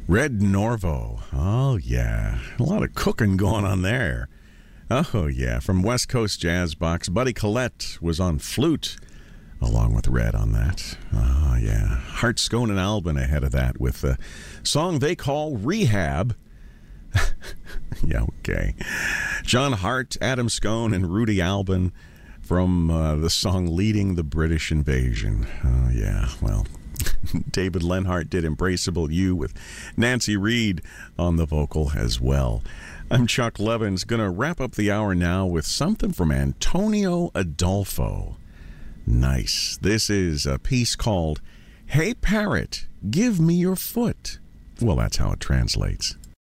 Red Norvo. Oh, yeah. A lot of cooking going on there. Oh, yeah. From West Coast Jazz Box, Buddy Collette was on flute, along with Red on that. Oh, yeah. Hart Scone and Albin ahead of that with the song they call Rehab. Yeah, okay. John Hart, Adam Scone, and Rudy Albin from the song Leading the British Invasion. Oh, yeah. Well, David Lenhart did Embraceable You with Nancy Reed on the vocal as well. I'm Chuck Levins. Going to wrap up the hour now with something from Antonio Adolfo. Nice. This is a piece called Hey Parrot, Give Me Your Foot. Well, that's how it translates.